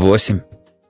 8.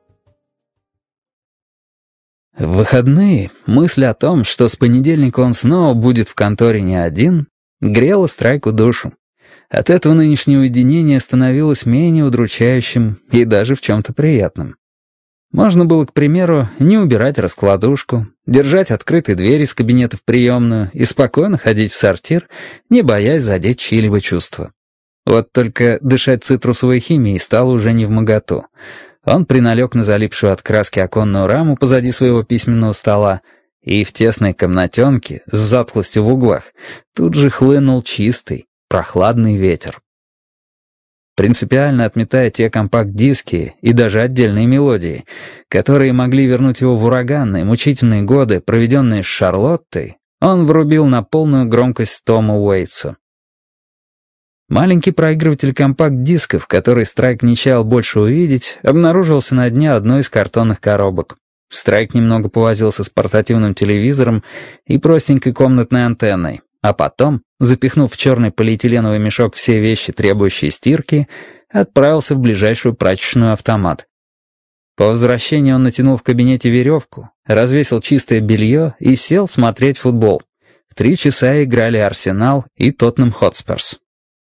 В выходные мысль о том, что с понедельника он снова будет в конторе не один, грела Страйку душу. От этого нынешнее уединение становилось менее удручающим и даже в чем-то приятным. Можно было, к примеру, не убирать раскладушку, держать открытой дверь из кабинета в приемную и спокойно ходить в сортир, не боясь задеть чьи-либо чувства. Вот только дышать цитрусовой химией стало уже невмоготу. Он приналег на залипшую от краски оконную раму позади своего письменного стола, и в тесной комнатенке с затхлостью в углах тут же хлынул чистый, прохладный ветер. Принципиально отметая те компакт-диски и даже отдельные мелодии, которые могли вернуть его в ураганные, мучительные годы, проведенные с Шарлоттой, он врубил на полную громкость Тома Уэйтса. Маленький проигрыватель компакт-дисков, который Страйк не чаял больше увидеть, обнаружился на дне одной из картонных коробок. Страйк немного повозился с портативным телевизором и простенькой комнатной антенной, а потом, запихнув в черный полиэтиленовый мешок все вещи, требующие стирки, отправился в ближайшую прачечную «Автомат». По возвращении он натянул в кабинете веревку, развесил чистое белье и сел смотреть футбол. В 3 часа играли «Арсенал» и «Тоттенхэм Хотспурс».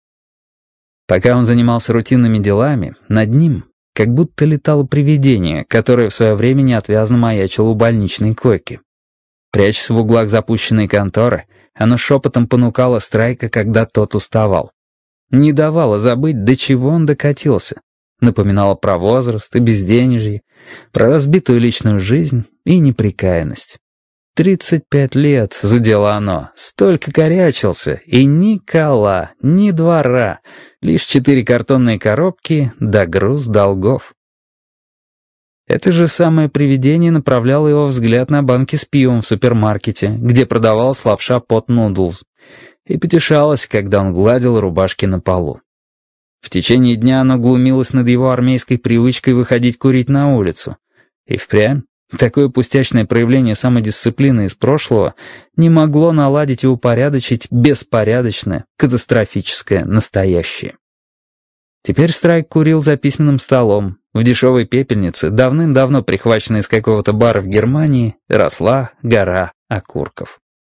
Пока он занимался рутинными делами, над ним как будто летало привидение, которое в свое время неотвязно маячило у больничной койки. Прячась в углах запущенной конторы, оно шепотом понукало Страйка, когда тот уставал. Не давало забыть, до чего он докатился. Напоминало про возраст и безденежье, про разбитую личную жизнь и неприкаянность. 35 лет, зудело оно, столько корячился, и ни кола, ни двора, лишь 4 картонные коробки да груз долгов. Это же самое привидение направляло его взгляд на банки с пивом в супермаркете, где продавалась лапша Pot Noodles, и потешалось, когда он гладил рубашки на полу. В течение дня оно глумилось над его армейской привычкой выходить курить на улицу. И впрямь, такое пустячное проявление самодисциплины из прошлого не могло наладить и упорядочить беспорядочное, катастрофическое настоящее. Теперь Страйк курил за письменным столом. В дешевой пепельнице, давным-давно прихваченной из какого-то бара в Германии, росла гора окурков.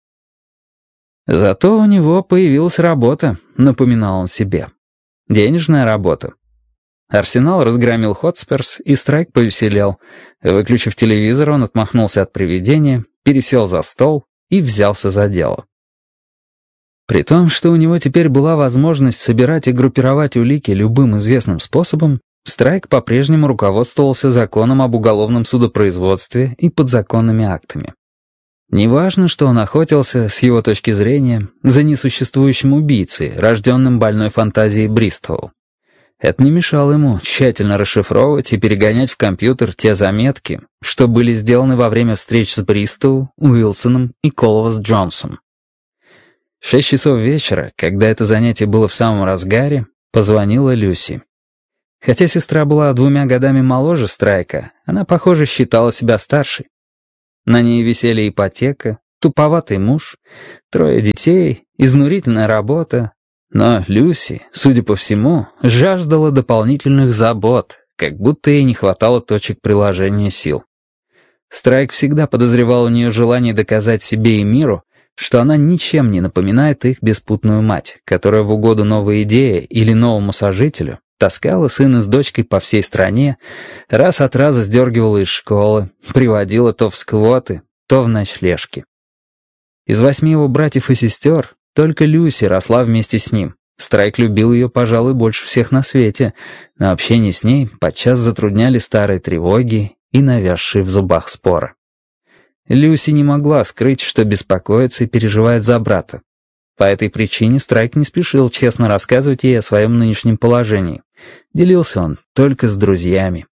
Зато у него появилась работа, напоминал он себе. Денежная работа. Арсенал разгромил Хотспурс, и Страйк повеселел. Выключив телевизор, он отмахнулся от привидения, пересел за стол и взялся за дело. При том, что у него теперь была возможность собирать и группировать улики любым известным способом, Страйк по-прежнему руководствовался законом об уголовном судопроизводстве и подзаконными актами. Неважно, что он охотился, с его точки зрения, за несуществующим убийцей, рожденным больной фантазией Бристоу. Это не мешало ему тщательно расшифровывать и перегонять в компьютер те заметки, что были сделаны во время встреч с Бристоу, Уилсоном и Коловас-Джонсом. В 6 часов вечера, когда это занятие было в самом разгаре, позвонила Люси. Хотя сестра была 2 годами моложе Страйка, она, похоже, считала себя старшей. На ней висели ипотека, туповатый муж, 3 детей, изнурительная работа. Но Люси, судя по всему, жаждала дополнительных забот, как будто ей не хватало точек приложения сил. Страйк всегда подозревал у нее желание доказать себе и миру, что она ничем не напоминает их беспутную мать, которая в угоду новой идее или новому сожителю таскала сына с дочкой по всей стране, раз от раза сдергивала из школы, приводила то в сквоты, то в ночлежки. Из 8 его братьев и сестер только Люси росла вместе с ним. Страйк любил ее, пожалуй, больше всех на свете, но общение с ней подчас затрудняли старые тревоги и навязшие в зубах споры. Люси не могла скрыть, что беспокоится и переживает за брата. По этой причине Страйк не спешил честно рассказывать ей о своем нынешнем положении. Делился он только с друзьями.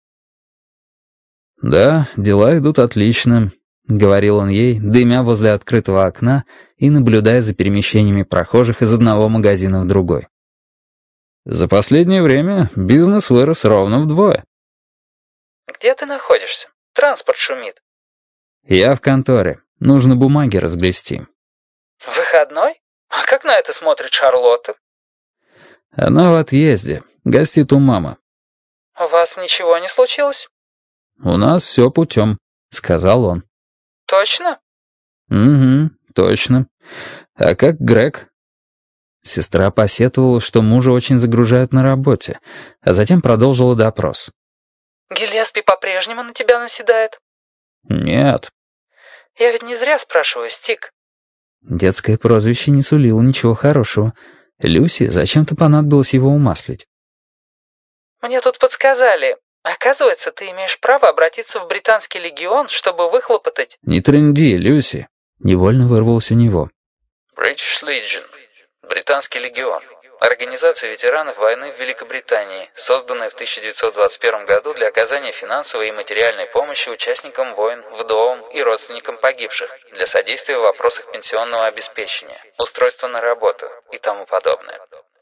«Да, дела идут отлично», — говорил он ей, дымя возле открытого окна и наблюдая за перемещениями прохожих из одного магазина в другой. «За последнее время бизнес вырос ровно вдвое». «Где ты находишься? Транспорт шумит». «Я в конторе. Нужно бумаги разгрести». «Выходной? А как на это смотрит Шарлотта?» «Она в отъезде. Гостит у мамы». У вас ничего не случилось? «У нас все путем», — сказал он. Точно? «Угу, точно. А как Грег?» Сестра посетовала, что мужа очень загружают на работе, а затем продолжила допрос. Гиллеспи по-прежнему на тебя наседает? «Нет». Я ведь не зря спрашиваю, Стик. Детское прозвище не сулило ничего хорошего. Люси зачем-то понадобилось его умаслить. Мне тут подсказали. Оказывается, ты имеешь право обратиться в британский легион, чтобы выхлопотать... «Не трынди, Люси», — невольно вырвалось у него. British Legion. Британский легион. Организация ветеранов войны в Великобритании, созданная в 1921 году для оказания финансовой и материальной помощи участникам войн, вдовам и родственникам погибших, для содействия в вопросах пенсионного обеспечения, устройства на работу и тому подобное.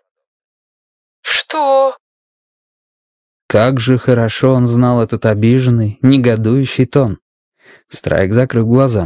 Что? Как же хорошо он знал этот обиженный, негодующий тон. Страйк закрыл глаза.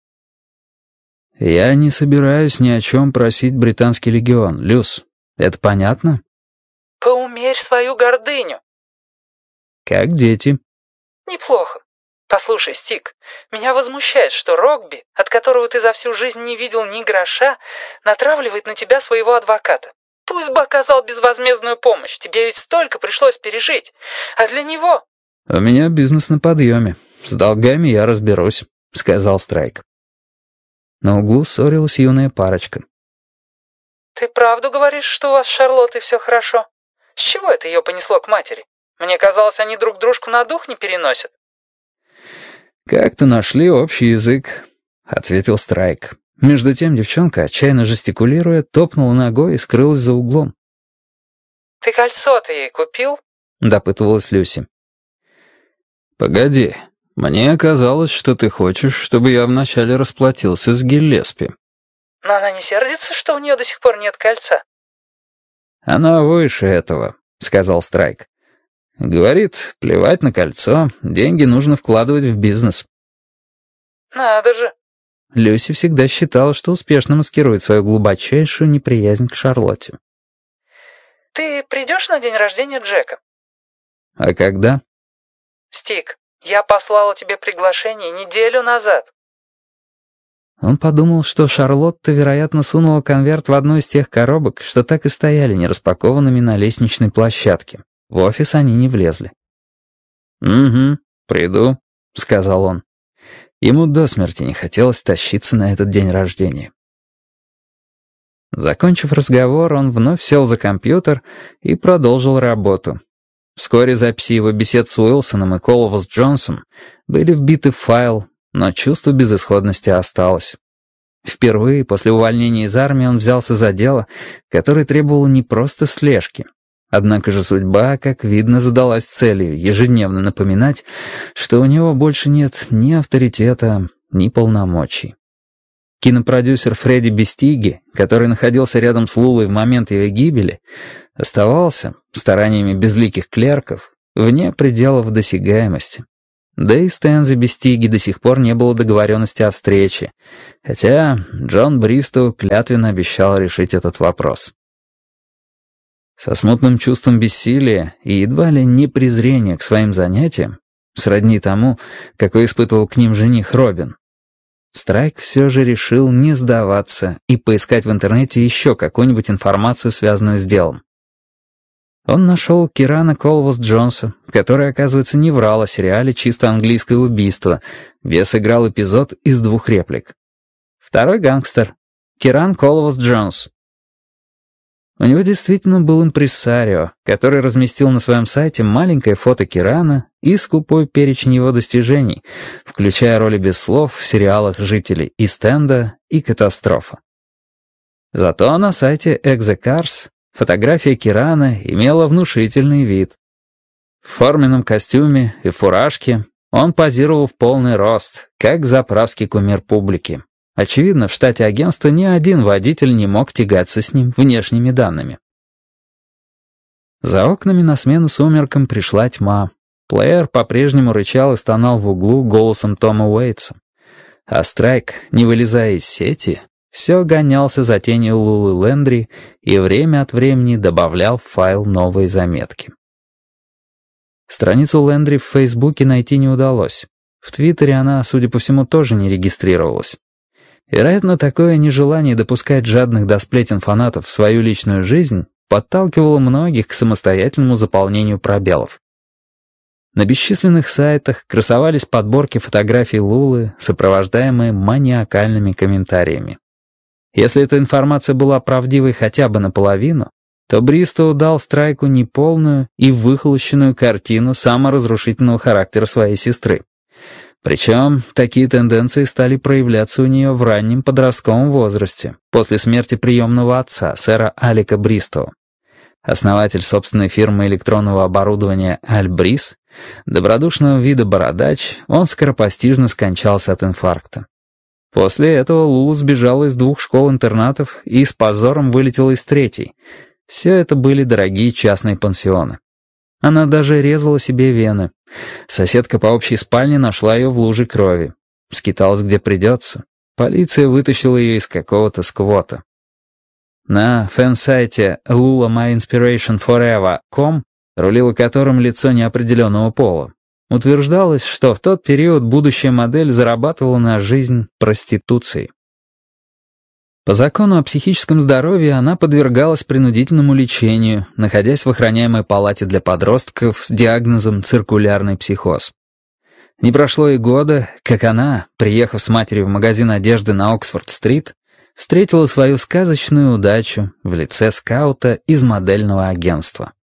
«Я не собираюсь ни о чем просить британский легион, Люс. Это понятно?» Поумерь свою гордыню. «Как дети». Неплохо. Послушай, Стик, меня возмущает, что Рокби, от которого ты за всю жизнь не видел ни гроша, натравливает на тебя своего адвоката. Пусть бы оказал безвозмездную помощь, тебе ведь столько пришлось пережить. А для него... «У меня бизнес на подъеме. С долгами я разберусь», — сказал Страйк. На углу ссорилась юная парочка. Ты правду говоришь, что у вас с Шарлоттой все хорошо? С чего это ее понесло к матери? Мне казалось, они друг дружку на дух не переносят. «Как-то нашли общий язык», — ответил Страйк. Между тем девчонка, отчаянно жестикулируя, топнула ногой и скрылась за углом. «Ты кольцо-то ей купил?» — допытывалась Люси. «Погоди, мне казалось, что ты хочешь, чтобы я вначале расплатился с Гиллеспи». Но она не сердится, что у нее до сих пор нет кольца? «Она выше этого», — сказал Страйк. «Говорит, плевать на кольцо, деньги нужно вкладывать в бизнес». Надо же. Люси всегда считала, что успешно маскирует свою глубочайшую неприязнь к Шарлотте. Ты придешь на день рождения Джека? «А когда?» Стик, я послала тебе приглашение неделю назад. Он подумал, что Шарлотта, вероятно, сунула конверт в одну из тех коробок, что так и стояли нераспакованными на лестничной площадке. В офис они не влезли. «Угу, приду», — сказал он. Ему до смерти не хотелось тащиться на этот день рождения. Закончив разговор, он вновь сел за компьютер и продолжил работу. Вскоре записи его бесед с Уилсоном и Коловас-Джонсом были вбиты в файл, но чувство безысходности осталось. Впервые после увольнения из армии он взялся за дело, которое требовало не просто слежки. Однако же судьба, как видно, задалась целью ежедневно напоминать, что у него больше нет ни авторитета, ни полномочий. Кинопродюсер Фредди Бестиги, который находился рядом с Лулой в момент ее гибели, оставался, стараниями безликих клерков, вне пределов досягаемости. Да и с Тензи Бестиги до сих пор не было договоренности о встрече, хотя Джон Бристоу клятвенно обещал решить этот вопрос. Со смутным чувством бессилия и едва ли не презрения к своим занятиям, сродни тому, какой испытывал к ним жених Робин, Страйк все же решил не сдаваться и поискать в интернете еще какую-нибудь информацию, связанную с делом. Он нашел Кирана Колвас-Джонса, который, оказывается, не врал о сериале «Чисто английское убийство», где сыграл эпизод из 2 реплик. Второй гангстер — Киран Колвас-Джонс. У него действительно был импрессарио, который разместил на своем сайте маленькое фото Кирана и скупой перечень его достижений, включая роли без слов в сериалах «Жители Ист-Энда» и «Катастрофа». Зато на сайте Execars фотография Кирана имела внушительный вид. В форменном костюме и фуражке он позировал в полный рост, как заправский кумир публики. Очевидно, в штате агентства ни один водитель не мог тягаться с ним внешними данными. За окнами на смену сумеркам пришла тьма. Плеер по-прежнему рычал и стонал в углу голосом Тома Уэйтса. А Страйк, не вылезая из сети, все гонялся за тенью Лулы Лендри и время от времени добавлял в файл новые заметки. Страницу Лэндри в Фейсбуке найти не удалось. В Твиттере она, судя по всему, тоже не регистрировалась. Вероятно, такое нежелание допускать жадных до сплетен фанатов в свою личную жизнь подталкивало многих к самостоятельному заполнению пробелов. На бесчисленных сайтах красовались подборки фотографий Лулы, сопровождаемые маниакальными комментариями. Если эта информация была правдивой хотя бы наполовину, то Бристоу дал Страйку неполную и выхолощенную картину саморазрушительного характера своей сестры. Причем такие тенденции стали проявляться у нее в раннем подростковом возрасте, после смерти приемного отца, сэра Алика Бристоу. Основатель собственной фирмы электронного оборудования Аль Брис, добродушного вида бородач, он скоропостижно скончался от инфаркта. После этого Лула сбежала из 2 школ-интернатов и с позором вылетела из 3-й. Все это были дорогие частные пансионы. Она даже резала себе вены. Соседка по общей спальне нашла ее в луже крови. Скиталась где придется. Полиция вытащила ее из какого-то сквота. На фэн-сайте lulamyinspirationforever.com, рулило которым лицо неопределенного пола, утверждалось, что в тот период будущая модель зарабатывала на жизнь проституцией. По закону о психическом здоровье она подвергалась принудительному лечению, находясь в охраняемой палате для подростков с диагнозом циркулярный психоз. Не прошло и года, как она, приехав с матерью в магазин одежды на Оксфорд-стрит, встретила свою сказочную удачу в лице скаута из модельного агентства.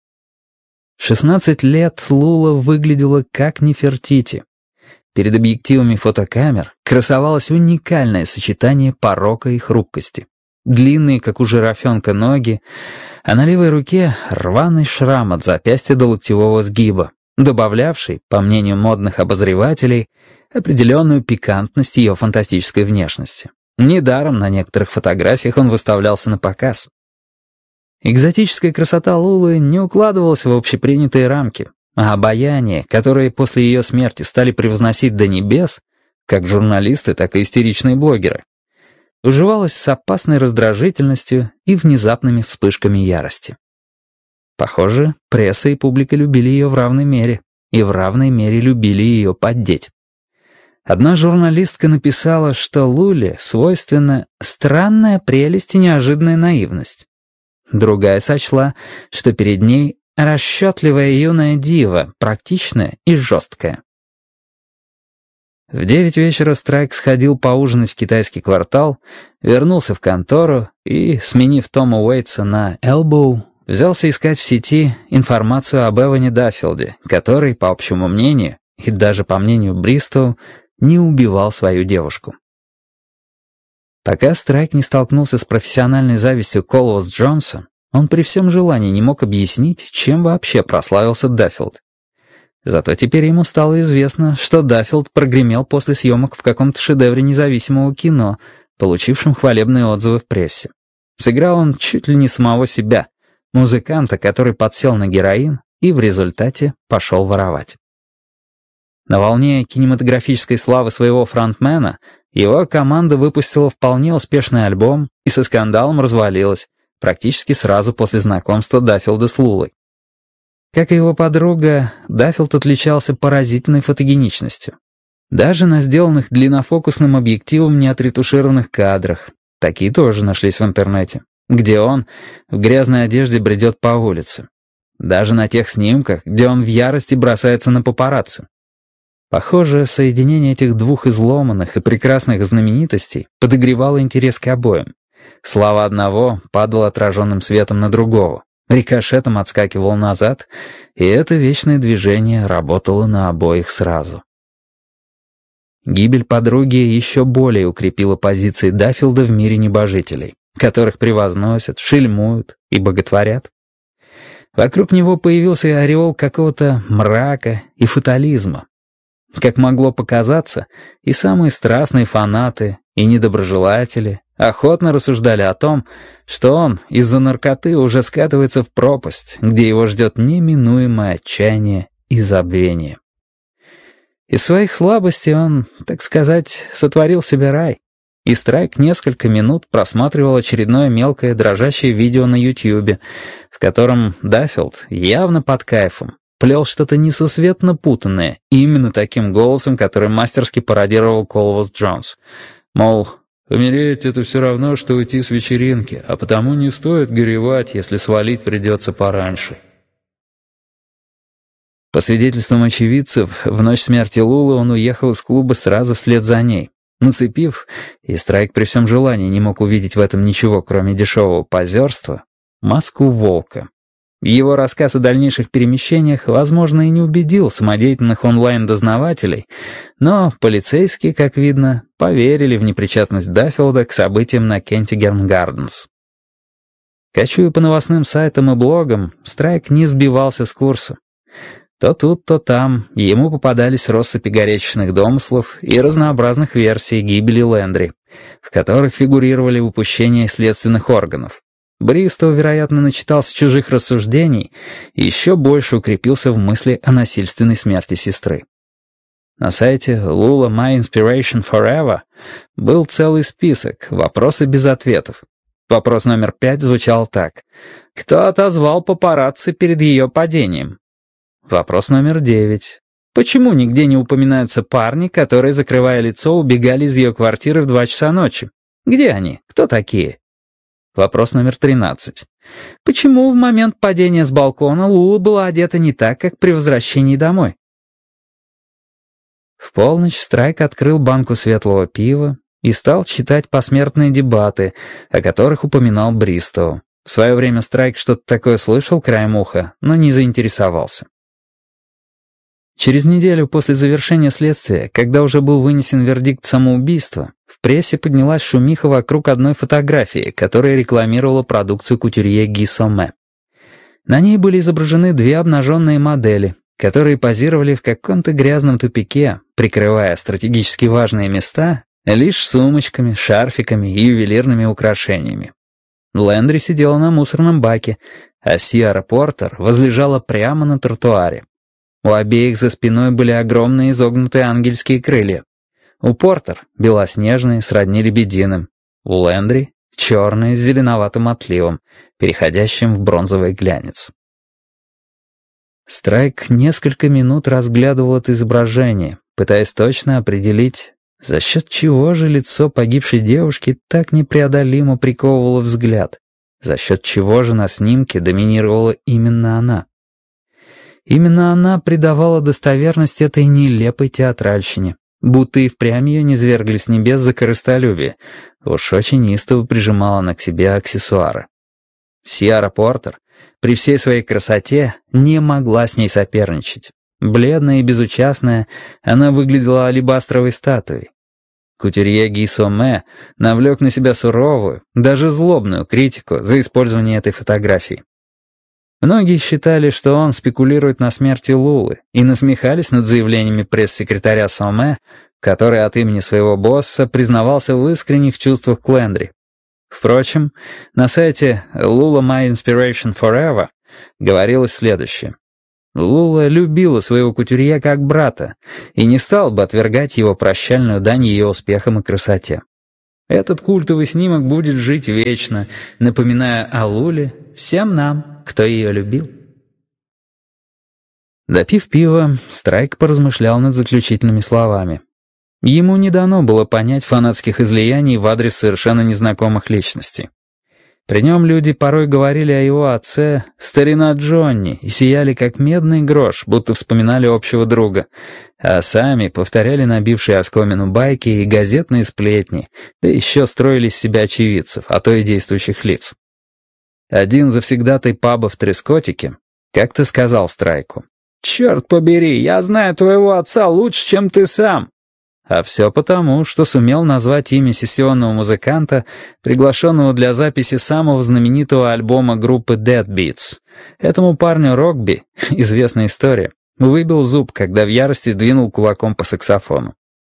В 16 лет Лула выглядела как Нефертити. Перед объективами фотокамер красовалось уникальное сочетание порока и хрупкости. Длинные, как у жирафенка, ноги, а на левой руке рваный шрам от запястья до локтевого сгиба, добавлявший, по мнению модных обозревателей, определенную пикантность ее фантастической внешности. Недаром на некоторых фотографиях он выставлялся на показ. Экзотическая красота Лулы не укладывалась в общепринятые рамки, а обаяние, которое после ее смерти стали превозносить до небес, как журналисты, так и истеричные блогеры, уживалось с опасной раздражительностью и внезапными вспышками ярости. Похоже, пресса и публика любили ее в равной мере, и в равной мере любили ее поддеть. Одна журналистка написала, что Луле свойственна странная прелесть и неожиданная наивность. Другая сочла, что перед ней расчетливая юная дива, практичная и жесткая. В 9 вечера Страйк сходил поужинать в китайский квартал, вернулся в контору и, сменив Тома Уэйтса на Элбоу, взялся искать в сети информацию об Эване Даффилде, который, по общему мнению, и даже по мнению Бристоу, не убивал свою девушку. Пока Страйк не столкнулся с профессиональной завистью Колвос Джонса, он при всем желании не мог объяснить, чем вообще прославился Даффилд. Зато теперь ему стало известно, что Даффилд прогремел после съемок в каком-то шедевре независимого кино, получившем хвалебные отзывы в прессе. Сыграл он чуть ли не самого себя, музыканта, который подсел на героин и в результате пошел воровать. На волне кинематографической славы своего фронтмена его команда выпустила вполне успешный альбом и со скандалом развалилась, практически сразу после знакомства Даффилда с Лулой. Как и его подруга, Даффилд отличался поразительной фотогеничностью. Даже на сделанных длиннофокусным объективом неотретушированных кадрах, такие тоже нашлись в интернете, где он в грязной одежде бредет по улице. Даже на тех снимках, где он в ярости бросается на папарацци. Похоже, соединение этих двух изломанных и прекрасных знаменитостей подогревало интерес к обоим. Слава одного падала отраженным светом на другого, рикошетом отскакивал назад, и это вечное движение работало на обоих сразу. Гибель подруги еще более укрепила позиции Даффилда в мире небожителей, которых превозносят, шельмуют и боготворят. Вокруг него появился ореол какого-то мрака и фатализма. Как могло показаться, и самые страстные фанаты, и недоброжелатели охотно рассуждали о том, что он из-за наркоты уже скатывается в пропасть, где его ждет неминуемое отчаяние и забвение. Из своих слабостей он, так сказать, сотворил себе рай, и Страйк несколько минут просматривал очередное мелкое дрожащее видео на Ютьюбе, в котором Даффилд, явно под кайфом, плел что-то несусветно путанное, именно таким голосом, который мастерски пародировал Колвос Джонс. Мол, «Умереть — это все равно, что уйти с вечеринки, а потому не стоит горевать, если свалить придется пораньше». По свидетельствам очевидцев, в ночь смерти Лулы он уехал из клуба сразу вслед за ней, нацепив, и Страйк при всем желании не мог увидеть в этом ничего, кроме дешевого позерства, маску волка. Его рассказ о дальнейших перемещениях, возможно, и не убедил самодеятельных онлайн-дознавателей, но полицейские, как видно, поверили в непричастность Даффилда к событиям на Кентигерн Гарденс. Кочуя по новостным сайтам и блогам, Страйк не сбивался с курса. То тут, то там ему попадались россыпи горячечных домыслов и разнообразных версий гибели Лэндри, в которых фигурировали упущения следственных органов. Бристоу, вероятно, начитался чужих рассуждений и еще больше укрепился в мысли о насильственной смерти сестры. На сайте Lula My Inspiration Forever был целый список, вопросы без ответов. Вопрос номер 5 звучал так: «Кто отозвал папарацци перед ее падением?» Вопрос номер 9. Почему нигде не упоминаются парни, которые, закрывая лицо, убегали из ее квартиры в 2 часа ночи? Где они? Кто такие? Вопрос номер 13. Почему в момент падения с балкона Лула была одета не так, как при возвращении домой? В полночь Страйк открыл банку светлого пива и стал читать посмертные дебаты, о которых упоминал Бристоу. В свое время Страйк что-то такое слышал краем уха, но не заинтересовался. Через неделю после завершения следствия, когда уже был вынесен вердикт самоубийства, в прессе поднялась шумиха вокруг одной фотографии, которая рекламировала продукцию кутюрье Ги Соме. На ней были изображены 2 обнаженные модели, которые позировали в каком-то грязном тупике, прикрывая стратегически важные места лишь сумочками, шарфиками и ювелирными украшениями. Лэндри сидела на мусорном баке, а Сиара Портер возлежала прямо на тротуаре. У обеих за спиной были огромные изогнутые ангельские крылья. У Портер белоснежные, сродни лебединым. У Лэндри черные с зеленоватым отливом, переходящим в бронзовый глянец. Страйк несколько минут разглядывал это изображение, пытаясь точно определить, за счет чего же лицо погибшей девушки так непреодолимо приковывало взгляд, за счет чего же на снимке доминировала именно она. Именно она придавала достоверность этой нелепой театральщине, будто и впрямь ее низвергли с небес за корыстолюбие. Уж очень истово прижимала она к себе аксессуары. Сиара Портер при всей своей красоте не могла с ней соперничать. Бледная и безучастная, она выглядела алебастровой статуей. Кутюрье Ги Соме навлек на себя суровую, даже злобную критику за использование этой фотографии. Многие считали, что он спекулирует на смерти Лулы, и насмехались над заявлениями пресс-секретаря Соме, который от имени своего босса признавался в искренних чувствах к Лэндри. Впрочем, на сайте Lula My Inspiration Forever говорилось следующее. Лула любила своего кутюрье как брата и не стала бы отвергать его прощальную дань ее успехам и красоте. Этот культовый снимок будет жить вечно, напоминая о Луле всем нам, кто ее любил. Допив пива, Страйк поразмышлял над заключительными словами. Ему не дано было понять фанатских излияний в адрес совершенно незнакомых личностей. При нем люди порой говорили о его отце «старина Джонни» и сияли как медный грош, будто вспоминали общего друга, а сами повторяли набившие оскомину байки и газетные сплетни, да еще строили из себя очевидцев, а то и действующих лиц. Один завсегдатай паба в Трескотике как-то сказал Страйку: «Черт побери, я знаю твоего отца лучше, чем ты сам». А все потому, что сумел назвать имя сессионного музыканта, приглашенного для записи самого знаменитого альбома группы Dead Beats. Этому парню Рокби, известная история, выбил зуб, когда в ярости двинул кулаком по саксофону.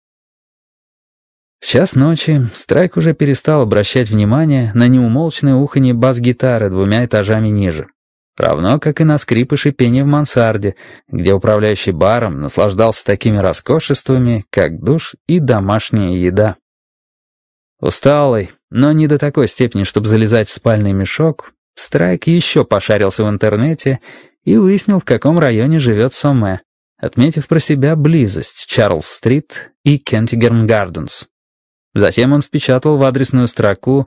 В час ночи Страйк уже перестал обращать внимание на неумолчное уханье бас-гитары 2 этажами ниже. Равно как и на скрип и шипение в мансарде, где управляющий баром наслаждался такими роскошествами, как душ и домашняя еда. Усталый, но не до такой степени, чтобы залезать в спальный мешок, Страйк еще пошарился в интернете и выяснил, в каком районе живет Соме, отметив про себя близость Чарльз-стрит и Кентигерн-гарденс. Затем он впечатал в адресную строку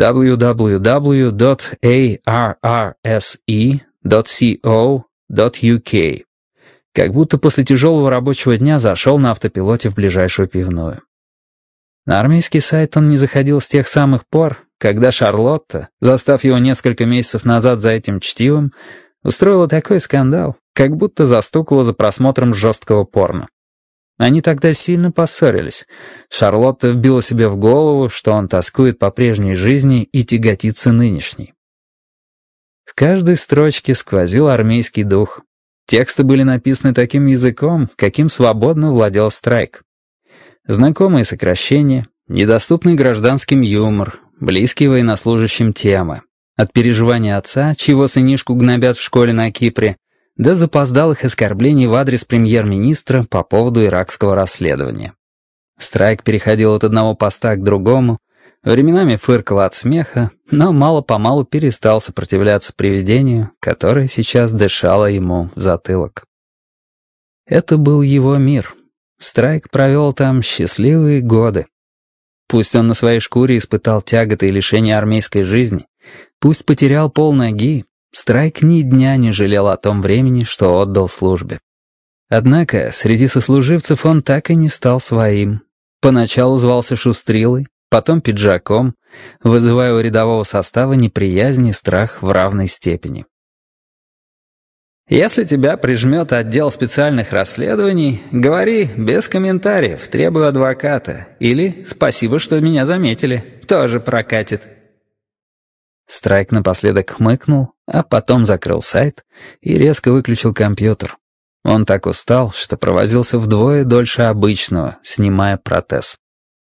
www.arrse.co.uk, как будто после тяжелого рабочего дня зашел на автопилоте в ближайшую пивную. На армейский сайт он не заходил с тех самых пор, когда Шарлотта, застав его несколько месяцев назад за этим чтивом, устроила такой скандал, как будто застукала за просмотром жесткого порно. Они тогда сильно поссорились. Шарлотта вбила себе в голову, что он тоскует по прежней жизни и тяготится нынешней. В каждой строчке сквозил армейский дух. Тексты были написаны таким языком, каким свободно владел Страйк. Знакомые сокращения, недоступный гражданским юмор, близкие военнослужащим темы. От переживания отца, чьего сынишку гнобят в школе на Кипре, до запоздалых оскорблений в адрес премьер-министра по поводу иракского расследования. Страйк переходил от одного поста к другому, временами фыркал от смеха, но мало-помалу перестал сопротивляться привидению, которое сейчас дышало ему в затылок. Это был его мир. Страйк провел там счастливые годы. Пусть он на своей шкуре испытал тяготы и лишения армейской жизни, пусть потерял полноги, Страйк ни дня не жалел о том времени, что отдал службе. Однако среди сослуживцев он так и не стал своим. Поначалу звался Шустрилой, потом Пиджаком, вызывая у рядового состава неприязнь и страх в равной степени. «Если тебя прижмет отдел специальных расследований, говори без комментариев, требую адвоката, или «спасибо, что меня заметили», тоже прокатит». Страйк напоследок хмыкнул, а потом закрыл сайт и резко выключил компьютер. Он так устал, что провозился вдвое дольше обычного, снимая протез.